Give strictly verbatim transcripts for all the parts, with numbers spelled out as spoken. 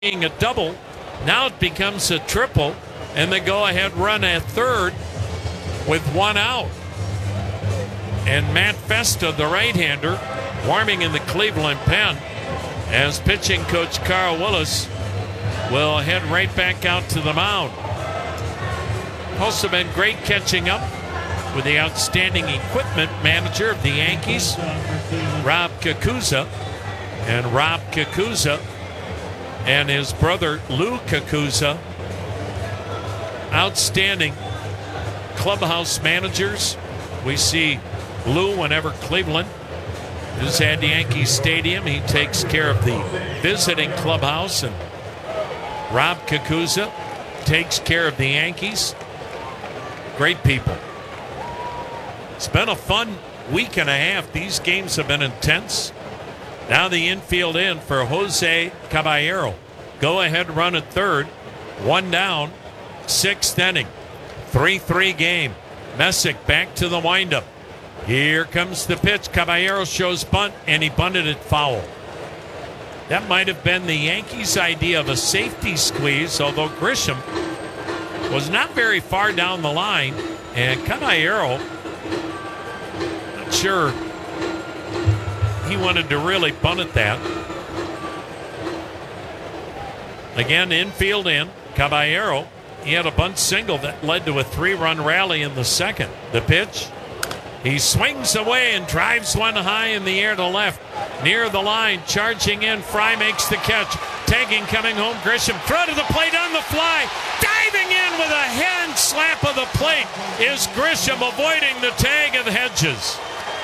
being a double. Now it becomes a triple, and they go ahead run at third with one out. And Matt Festa, the right-hander, warming in the Cleveland pen as pitching coach Carl Willis will head right back out to the mound. Also been great catching up with the outstanding equipment manager of the Yankees, Rob Kakuza. And Rob Kakuza and his brother Lou Kakuza, outstanding clubhouse managers. We see Lou whenever Cleveland is at Yankee Stadium. He takes care of the visiting clubhouse, and Rob Kakuza takes care of the Yankees. Great people. It's been a fun week and a half. These games have been intense. Now the infield in for Jose Caballero. Go ahead run at third. One down. Sixth inning. three three game. Messick back to the windup. Here comes the pitch. Caballero shows bunt, and he bunted it foul. That might have been the Yankees' idea of a safety squeeze, although Grisham was not very far down the line. And Caballero, not sure he wanted to really bunt at that. Again, infield in. Caballero, he had a bunt single that led to a three-run rally in the second. The pitch, he swings away and drives one high in the air to left. Near the line, charging in, Fry makes the catch. Tagging, coming home, Grisham, throw to the plate on the fly. Diving in with a hand slap of the plate is Grisham, avoiding the tag of Hedges.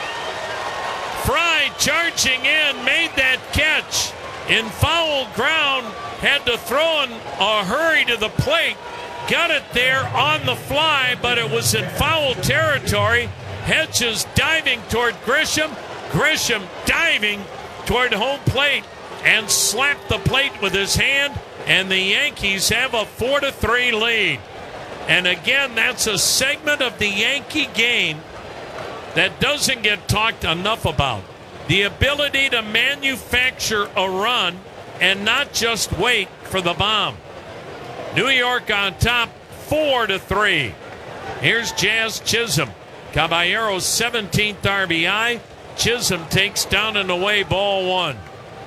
Fry charging in, made that catch in foul ground, had to throw in a hurry to the plate, got it there on the fly, but it was in foul territory. Hedges diving toward Grisham, Grisham diving toward home plate and slapped the plate with his hand, and the Yankees have a four to three lead. And again, that's a segment of the Yankee game that doesn't get talked enough about. The ability to manufacture a run and not just wait for the bomb. New York on top, four to three. Here's Jazz Chisholm. Caballero's seventeenth R B I. Chisholm takes down and away ball one.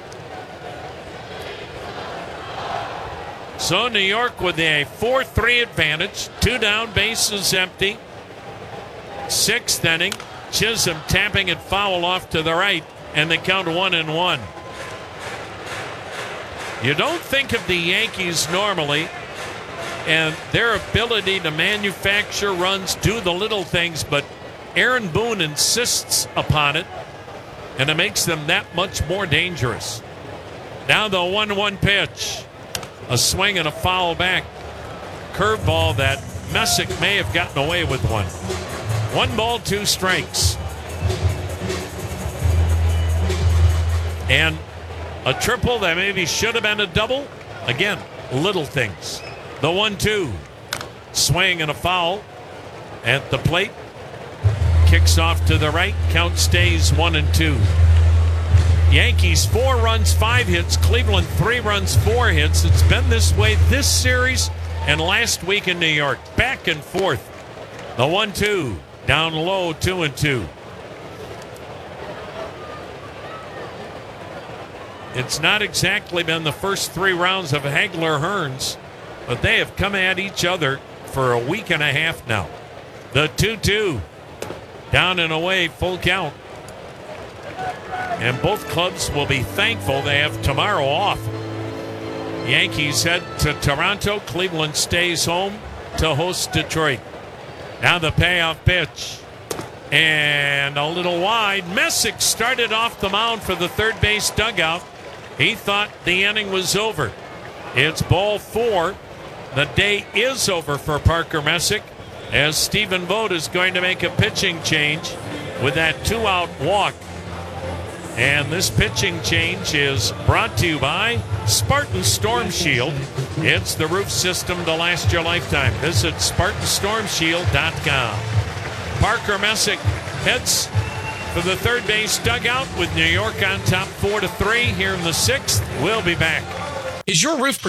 So New York with a four three advantage. Two down, bases empty. Sixth inning. Chisholm tapping it foul off to the right, and they count one and one. You don't think of the Yankees normally and their ability to manufacture runs, do the little things, but Aaron Boone insists upon it, and it makes them that much more dangerous. Now the one one pitch. A swing and a foul back. Curveball that Messick may have gotten away with one. One ball, two strikes. And a triple that maybe should have been a double. Again, little things. The one two. Swing and a foul at the plate. Kicks off to the right. Count stays one and two. Yankees four runs, five hits. Cleveland three runs, four hits. It's been this way this series and last week in New York. Back and forth. The one two. Down low, two and two. It's not exactly been the first three rounds of Hagler-Hearns, but they have come at each other for a week and a half now. The two two. Down and away, full count. And both clubs will be thankful they have tomorrow off. Yankees head to Toronto. Cleveland stays home to host Detroit. Now the payoff pitch. And a little wide. Messick started off the mound for the third base dugout. He thought the inning was over. It's ball four. The day is over for Parker Messick, as Stephen Vogt is going to make a pitching change with that two-out walk. And this pitching change is brought to you by Spartan Storm Shield. It's the roof system to last your lifetime. Visit Spartan Storm Shield dot com. Parker Messick heads for the third base dugout with New York on top four to three here in the sixth. We'll be back. Is your roof